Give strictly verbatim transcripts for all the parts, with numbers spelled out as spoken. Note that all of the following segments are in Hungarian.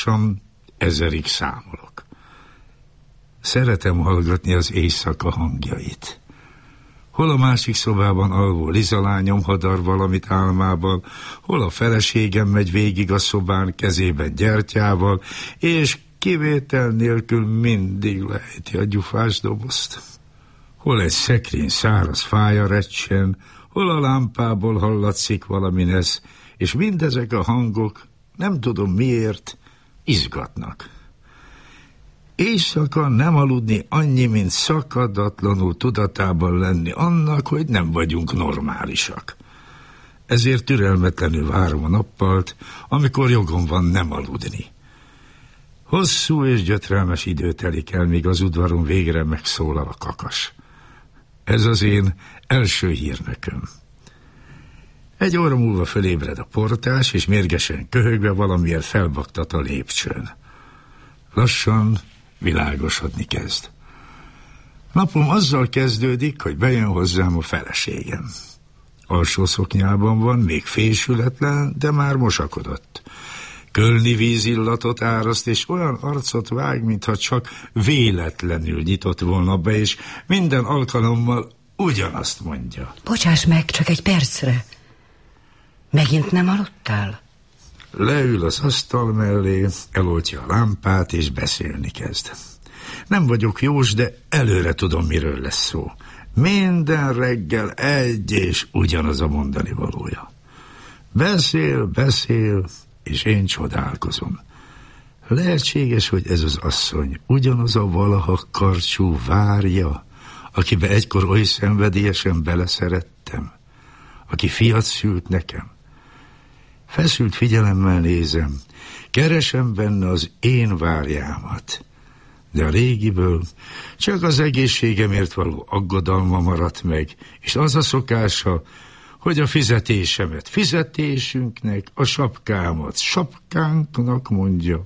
lassan ezerig számolok. Szeretem hallgatni az éjszaka hangjait. Hol a másik szobában alvó Liza lányom hadar valamit álmában, hol a feleségem megy végig a szobán kezében gyertyával, és kivétel nélkül mindig lejti a gyufás dobozt. Hol egy szekrény száraz fája recsen, hol a lámpából hallatszik valami nesz, és mindezek a hangok, nem tudom miért, izgatnak. Éjszaka nem aludni annyi, mint szakadatlanul tudatában lenni annak, hogy nem vagyunk normálisak. Ezért türelmetlenül várom a nappalt, amikor jogom van nem aludni. Hosszú és gyötrelmes idő telik el, míg az udvaron végre megszólal a kakas. Ez az én első hírnököm. Egy óra múlva fölébred a portás, és mérgesen köhögve valamiért felbaktat a lépcsőn. Lassan világosodni kezd. Napom azzal kezdődik, hogy bejön hozzám a feleségem. Alsó szoknyában van, még fésületlen, de már mosakodott. Kölni vízillatot áraszt, és olyan arcot vág, mintha csak véletlenül nyitott volna be, és minden alkalommal ugyanazt mondja. Bocsáss meg, csak egy percre. Megint nem aludtál? Leül az asztal mellé, eloltja a lámpát, és beszélni kezd. Nem vagyok jós, de előre tudom, miről lesz szó. Minden reggel egy és ugyanaz a mondani valója. Beszél, beszél, és én csodálkozom. Lehetséges, hogy ez az asszony ugyanaz a valaha karcsú várja, akibe egykor oly szenvedélyesen beleszerettem, aki fiat szült nekem. Feszült figyelemmel nézem, keresem benne az én várjámat, de a régiből csak az egészségemért való aggodalma maradt meg, és az a szokása, hogy a fizetésemet fizetésünknek, a sapkámat sapkánknak mondja.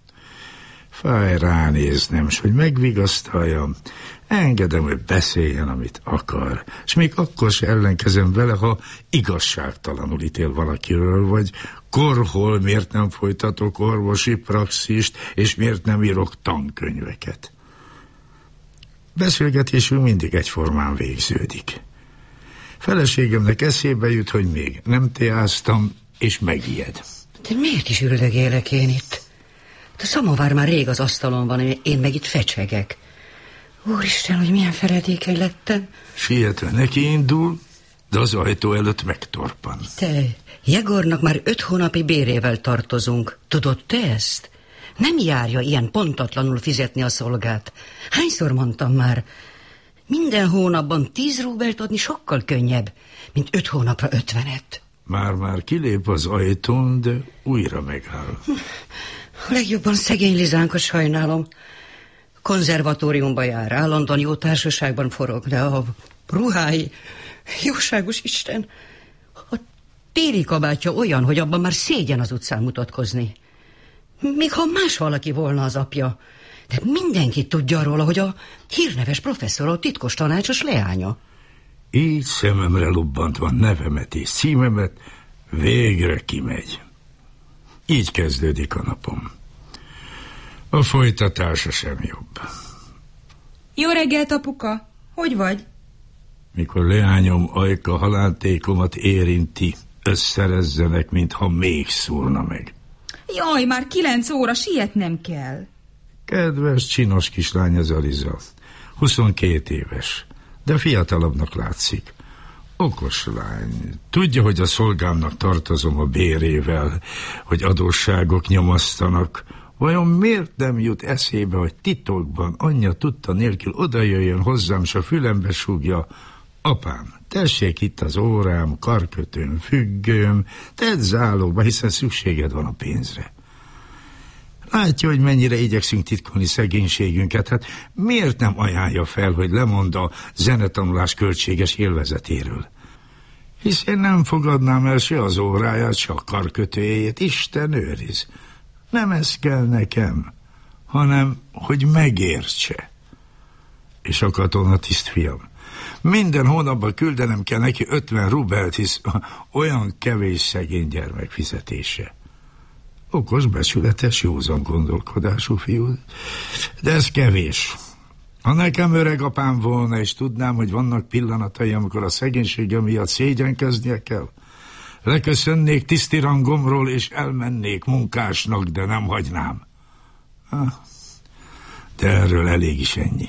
Fáj ránéznem, s hogy megvigasztaljam, engedem, hogy beszéljen, amit akar, és még akkor se ellenkezem vele, ha igazságtalanul ítél valakiről, vagy korhol miért nem folytatok orvosi praxist, és miért nem írok tankönyveket. Beszélgetésünk mindig egyformán végződik. Feleségemnek eszébe jut, hogy még nem teáztam, és megijed. De miért is üldögélek én itt? A szamovár már rég az asztalon van, én meg itt fecsegek. Úristen, hogy milyen feledékeny lettem. Sietve neki indul, de az ajtó előtt megtorpan. Te, Jegornak már öt hónapi bérével tartozunk. Tudod te ezt? Nem járja ilyen pontatlanul fizetni a szolgát. Hányszor mondtam már? Minden hónapban tíz rubelt adni sokkal könnyebb, mint öt hónapra ötvenet. Már-már kilép az ajtón, de újra megáll. A legjobban szegény Lizánkat sajnálom. Konzervatóriumba jár, állandóan jó társaságban forog, de a ruhái, jóságos Isten, a téli kabátja olyan, hogy abban már szégyen az utcán mutatkozni. Még ha más valaki volna az apja, de mindenki tudja róla, hogy a hírneves professzor a titkos tanácsos leánya. Így szememre lobbantva nevemet és címemet, végre kimegy. Így kezdődik a napom. A folytatása sem jobb. Jó reggelt, apuka! Hogy vagy? Mikor leányom ajka halántékomat érinti, összerezzenek, mintha még szúrna meg. Jaj, már kilenc óra, sietnem kell. Kedves, csinos kislány ez a Liza. huszonkét éves, de fiatalabbnak látszik. Okos lány. Tudja, hogy a szolgámnak tartozom a bérével, hogy adósságok nyomasztanak. Vajon miért nem jut eszébe, hogy titokban anyja tudta nélkül odajöjjön hozzám, s a fülembe súgja: apám, tessék itt az órám, karkötőm, függőm, tedd zálogba, hiszen szükséged van a pénzre. Látja, hogy mennyire igyekszünk titkolni szegénységünket, hát miért nem ajánlja fel, hogy lemond a zenetanulás költséges élvezetéről? Hisz én nem fogadnám el se az óráját, se a karkötőjét, Isten őriz. Nem ez kell nekem, hanem hogy megértse. És a katonatiszt fiam, minden hónapban küldenem kell neki ötven rubelt, hisz olyan kevés szegény gyermek fizetése. Okos, becsületes, józan gondolkodású fiú. De ez kevés. Ha nekem öreg apám volna, és tudnám, hogy vannak pillanatai, amikor a szegénysége miatt szégyenkeznie kell, leköszönnék tiszti rangomról, és elmennék munkásnak, de nem hagynám. De erről elég is ennyi.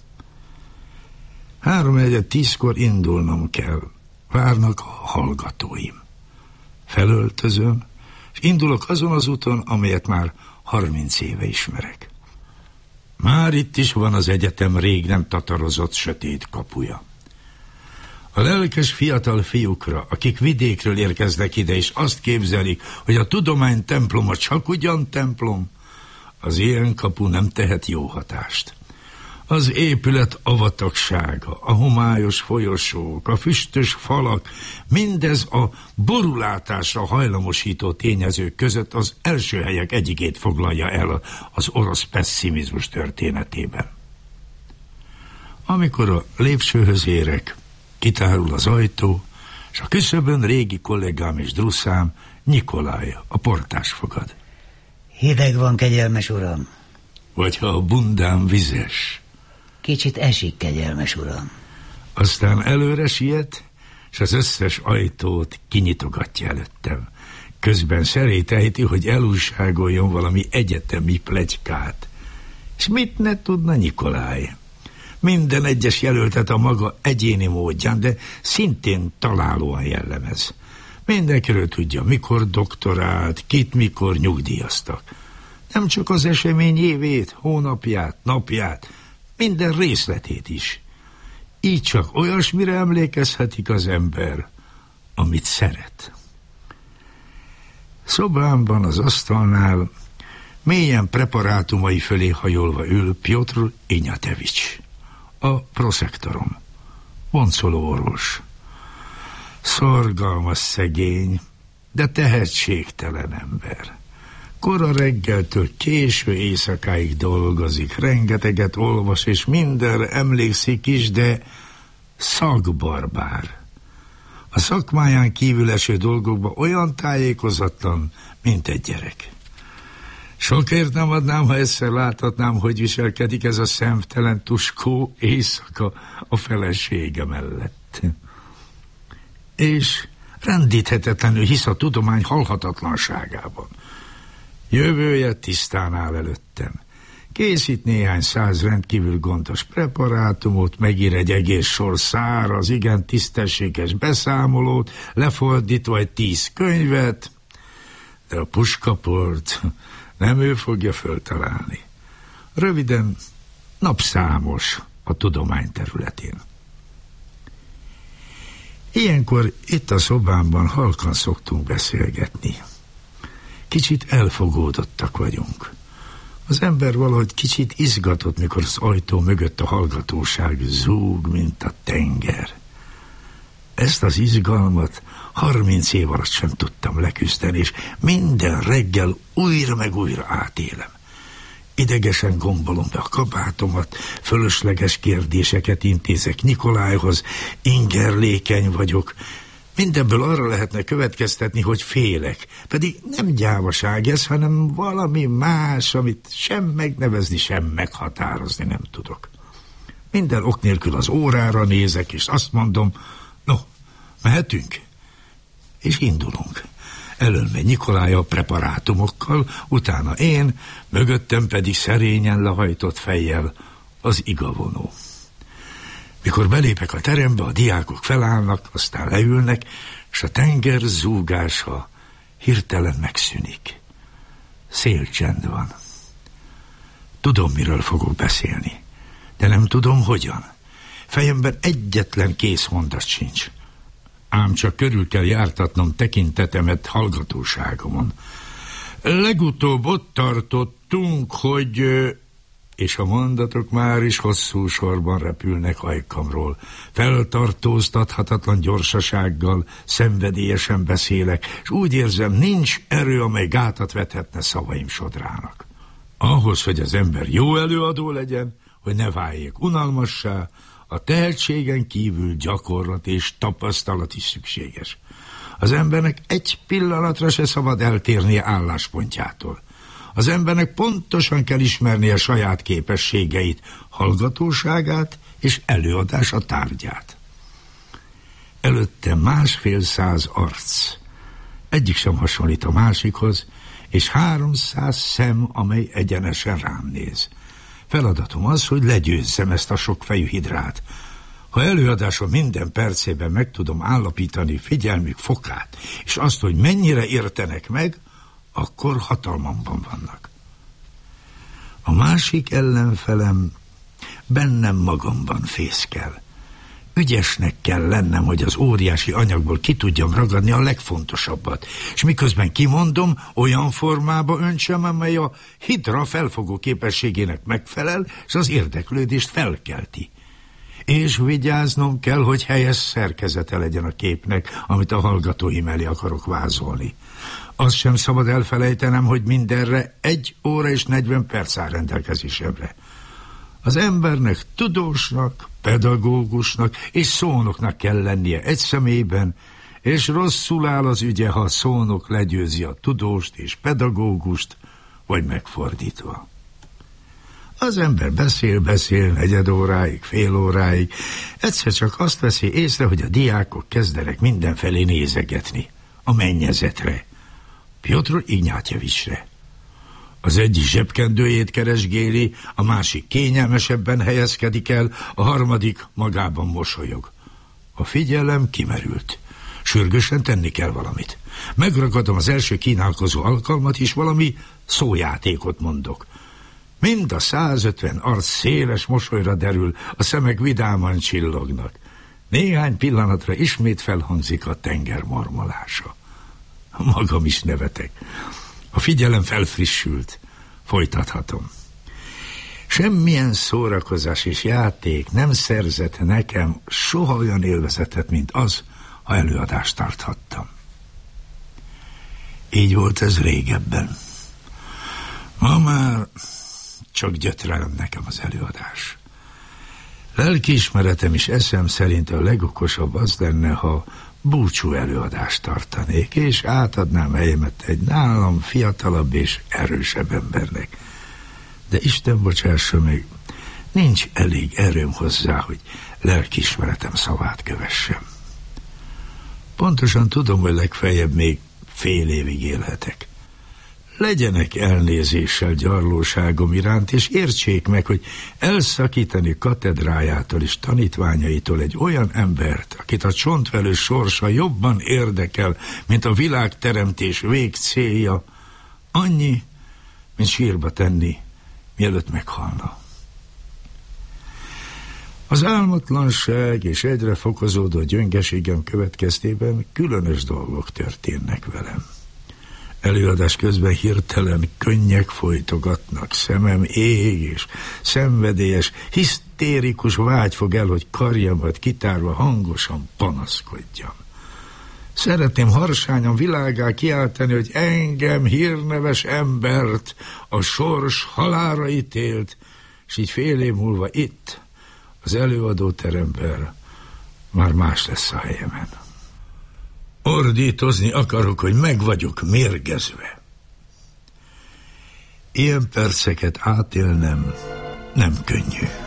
Három egyet tízkor indulnom kell. Várnak a hallgatóim. Felöltözöm, és indulok azon az úton, amelyet már harminc éve ismerek. Már itt is van az egyetem rég nem tatarozott sötét kapuja. A lelkes fiatal fiúkra, akik vidékről érkeznek ide, és azt képzelik, hogy a tudomány temploma csak ugyan templom, az ilyen kapu nem tehet jó hatást. Az épület avatagsága, a homályos folyosók, a füstös falak, mindez a borulátásra hajlamosító tényezők között az első helyek egyikét foglalja el az orosz pesszimizmus történetében. Amikor a lépcsőhöz érek, kitárul az ajtó, és a küszöbön régi kollégám és drusszám, Nikolaj, a portás fogad. Hideg van, kegyelmes uram. Vagy ha a bundám vizes. Kicsit esik, kegyelmes uram. Aztán előre siet, és az összes ajtót kinyitogatja előttem. Közben szerét ejti, hogy elújságoljon valami egyetemi pletykát. És mit ne tudna Nikolaj? Minden egyes jelöltet a maga egyéni módján, de szintén találóan jellemez. Mindenkiről tudja, mikor doktorált, kit mikor nyugdíjaztak. Nem csak az esemény évét, hónapját, napját, minden részletét is. Így csak olyasmire emlékezhetik az ember, amit szeret. Szobámban az asztalnál mélyen preparátumai fölé hajolva ül Pjotr Inyatevics, a proszektorom, boncoló orvos. Szorgalmas szegény, de tehetségtelen ember. Kora reggeltől késő éjszakáig dolgozik, rengeteget olvas, és mindenre emlékszik is, de szakbarbár. A szakmáján kívül eső dolgokban olyan tájékozatlan, mint egy gyerek. Sokért nem adnám, ha egyszer láthatnám, hogy viselkedik ez a szemtelen tuskó éjszaka a felesége mellett. És rendíthetetlenül hisz a tudomány halhatatlanságában. Jövője tisztán áll előttem. Készít néhány száz rendkívül gondos preparátumot, megír egy egész sor száraz, igen tisztességes beszámolót, lefordítva egy tíz könyvet, de a puskaport nem ő fogja föltalálni. Röviden, napszámos a tudomány területén. Ilyenkor itt a szobámban halkan szoktunk beszélgetni. Kicsit elfogódottak vagyunk. Az ember valahogy kicsit izgatott, mikor az ajtó mögött a hallgatóság zúg, mint a tenger. Ezt az izgalmat harminc év alatt sem tudtam leküzdeni, és minden reggel újra meg újra átélem. Idegesen gombolom be a kabátomat, fölösleges kérdéseket intézek Nikolájhoz, ingerlékeny vagyok. Mindebből arra lehetne következtetni, hogy félek. Pedig nem gyávaság ez, hanem valami más, amit sem megnevezni, sem meghatározni nem tudok. Minden ok nélkül az órára nézek, és azt mondom, no, mehetünk? És indulunk. Elől megy Nikolaj a preparátumokkal, utána én, mögöttem pedig szerényen lehajtott fejjel az igavonó. Mikor belépek a terembe, a diákok felállnak, aztán leülnek, és a tenger zúgása hirtelen megszűnik. Szélcsend van. Tudom, miről fogok beszélni, de nem tudom, hogyan. Fejemben egyetlen kész mondat sincs. Ám csak körül kell jártatnom tekintetemet hallgatóságomon. Legutóbb ott tartottunk, hogy... és a mondatok már is hosszú sorban repülnek ajkamról. Feltartóztathatatlan gyorsasággal, szenvedélyesen beszélek, és úgy érzem, nincs erő, amely gátat vethetne szavaim sodrának. Ahhoz, hogy az ember jó előadó legyen, hogy ne váljék unalmassá, a tehetségen kívül gyakorlat és tapasztalat is szükséges. Az embernek egy pillanatra se szabad eltérnie álláspontjától. Az embernek pontosan kell ismernie saját képességeit, hallgatóságát és előadása tárgyát. Előtte másfél száz arc, egyik sem hasonlít a másikhoz, és háromszáz szem, amely egyenesen rám néz. Feladatom az, hogy legyőzzem ezt a sokfejű hidrát. Ha előadásom minden percében meg tudom állapítani figyelmük fokát, és azt, hogy mennyire értenek meg, akkor hatalmamban vannak. A másik ellenfelem bennem magamban fészkel. Ügyesnek kell lennem, hogy az óriási anyagból ki tudjam ragadni a legfontosabbat, és miközben kimondom, olyan formába öntsem, amely a hidra felfogó képességének megfelel, és az érdeklődést felkelti. És vigyáznom kell, hogy helyes szerkezete legyen a képnek, amit a hallgatóim elé akarok vázolni. Azt sem szabad elfelejtenem, hogy mindenre egy óra és negyven perc áll rendelkezésemre. Az embernek tudósnak, pedagógusnak és szónoknak kell lennie egy személyben, és rosszul áll az ügye, ha a szónok legyőzi a tudóst és pedagógust, vagy megfordítva. Az ember beszél, beszél negyed óráig, fél óráig, egyszer csak azt veszi észre, hogy a diákok kezdenek mindenfelé nézegetni. A mennyezetre, Pjotr Ignátyevicsre. Az egyik zsebkendőjét keresgéli, a másik kényelmesebben helyezkedik el, a harmadik magában mosolyog. A figyelem kimerült. Sürgősen tenni kell valamit. Megragadom az első kínálkozó alkalmat, és valami szójátékot mondok. Mind a százötven arc széles mosolyra derül, a szemek vidáman csillognak. Néhány pillanatra ismét felhangzik a tenger marmolása. Magam is nevetek. A figyelem felfrissült. Folytathatom. Semmilyen szórakozás és játék nem szerzett nekem soha olyan élvezetet, mint az, ha előadást tarthattam. Így volt ez régebben. Ma már csak gyötrelem nekem az előadás. Lelkiismeretem és eszem szerint a legokosabb az lenne, ha búcsú előadást tartanék, és átadnám helyemet egy nálam fiatalabb és erősebb embernek. De Isten bocsássa meg, nincs elég erőm hozzá, hogy lelkiismeretem szavát kövessem. Pontosan tudom, hogy legfeljebb még fél évig élhetek. Legyenek elnézéssel gyarlóságom iránt, és értsék meg, hogy elszakítani katedrájától és tanítványaitól egy olyan embert, akit a csontvelő sorsa jobban érdekel, mint a világteremtés végcélja, annyi, mint sírba tenni, mielőtt meghalna. Az álmatlanság és egyre fokozódó gyöngeségem következtében különös dolgok történnek velem. Előadás közben hirtelen könnyek folytogatnak, szemem ég és szenvedélyes, hisztérikus vágy fog el, hogy karjamat kitárva hangosan panaszkodjam. Szeretném harsányan világá kiáltani, hogy engem, hírneves embert, a sors halálra ítélt, és így fél év múlva itt, az előadóteremben már más lesz a helyemen. Ordítozni akarok, hogy meg vagyok mérgezve. Ilyen perceket átélnem nem könnyű.